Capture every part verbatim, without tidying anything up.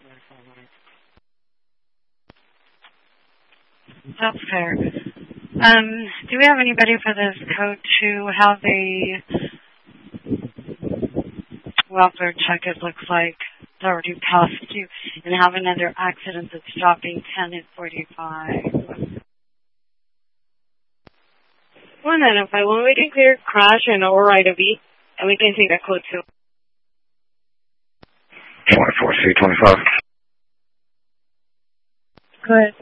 That's fair. Um, do we have anybody for this code to have a welfare check, it looks like it's already passed you, and have another accident that's dropping ten at forty-five? One ninety-five. When we can clear crash and override a beat, and we can take that code too. twenty-four C twenty-five. Go ahead.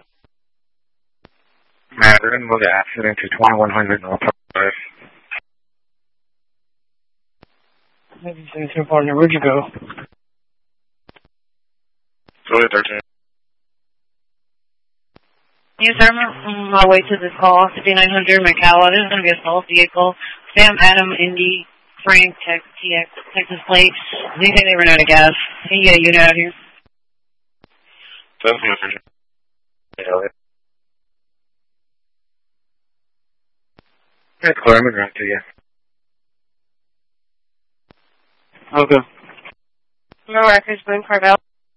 Man, we're going to move the accident to twenty-one hundred North Drive. Maybe your partner, where'd you go? Go ahead, thirteen. Yes, sir. I'm on my way to this call, fifty-nine hundred McCalla. This is going to be a small vehicle. Sam Adam Indy Frank Tex T X Texas plate. They say they ran out of gas. Can you get a unit out here? That's good, thirteen. Yeah, that's clear. I'm going to run to you. Okay. No records, Boone Carvel.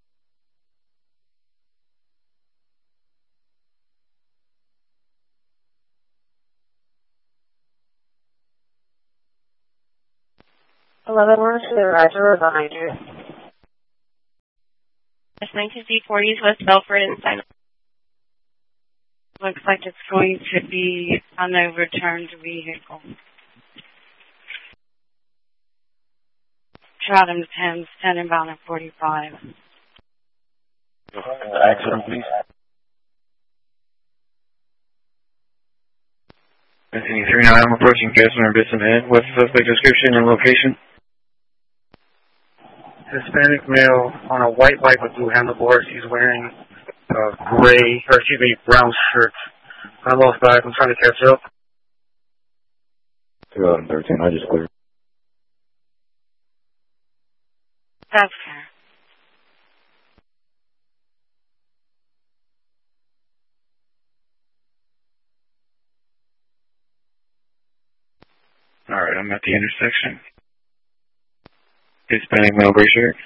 eleven one to the riser behind you. S nineteen C forties West Belford and sign up. Looks like it's going to be an overturned vehicle. Chatham ten, standing bound at forty-five. Accident, please. Continue three nine, I'm approaching Gessner and Bisson Head. What's the suspect description and location? Hispanic male on a white bike with blue handlebars. He's wearing a gray, or excuse me, brown shirt. I lost back. I'm trying to catch up. twenty thirteen, I just cleared. That's fair. Alright, I'm at the intersection. Hispanic male gray shirt.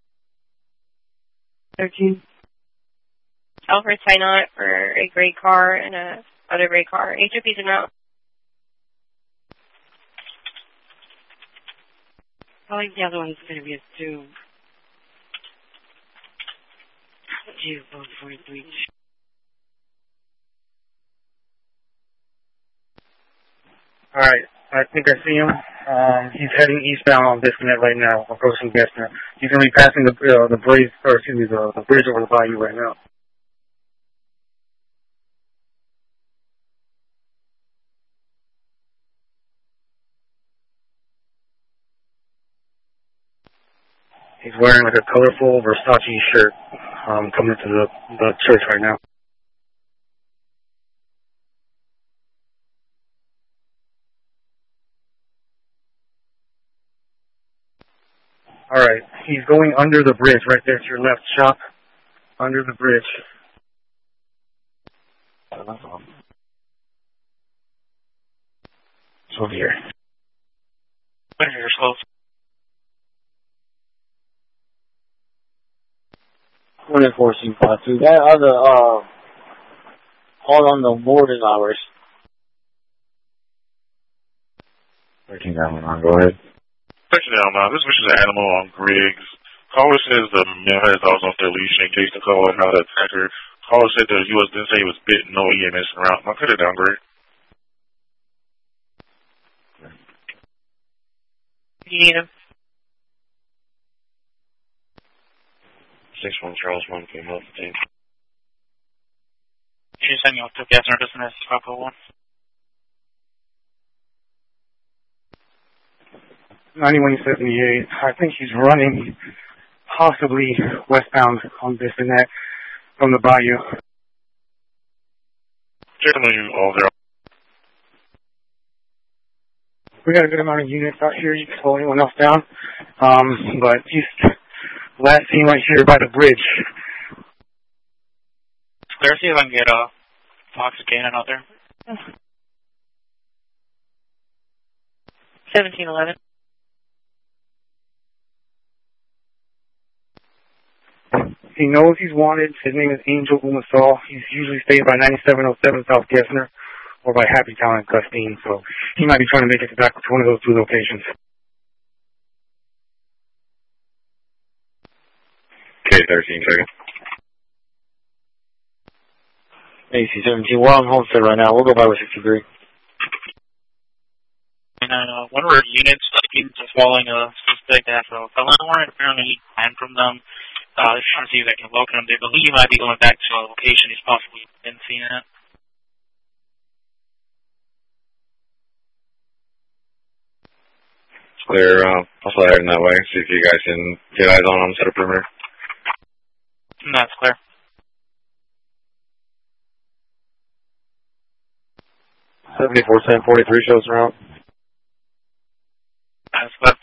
thirteen. Alfred sign on for a gray car and a other gray car. H O P's en route. I think the other one's going to be a two. Two, both for three. Alright, I think I see him. Um, he's heading eastbound on Biscaynet right now, approaching Gessner. He's going to be passing the uh, the bridge, or excuse me, the, the bridge over the bayou right now. He's wearing like a colorful Versace shirt, um, coming to the, the church right now. Alright, he's going under the bridge right there to your left, shop. Under the bridge. It's over here. You're close. twenty-four C five two. That other, uh, all on the board is ours. thirteen down, go ahead. Section down now. This is an animal on Griggs. Caller says the male has dogs off their leash in case the caller how to attack her. Caller said the U S didn't say he was bitten, no E M S around. I cut it down, Greg. You need him. six one Charles one came up, I think. She's sending off to Gessner business, five oh one. ninety-one seventy-eight. I think he's running possibly westbound on Biscaynet from the bayou. Checking on you all there. We got a good amount of units out here. You can slow anyone else down. Um, but he's last seen right here by the bridge. Let's see if I can get a Fox Cannon out there. seventeen eleven. He knows he's wanted. His name is Angel Umasol. He's usually staying by ninety-seven oh seven South Gessner or by Happy Town in Gustine. So he might be trying to make it back to one of those two locations. K thirteen, second. A C seventeen, we're on Homestead right now. We'll go by with sixty-three. And uh, one of our units seems to following a suspect after a felon warrant. Apparently he ran from them. Uh, just trying to see if I can locate him. They believe he might be going back to a location he's possibly been seen at. It's clear. Uh, I'll fly in that way. See if you guys can get eyes on him, set a perimeter. That's clear. seventy-four ten forty-three shows around. That's clear.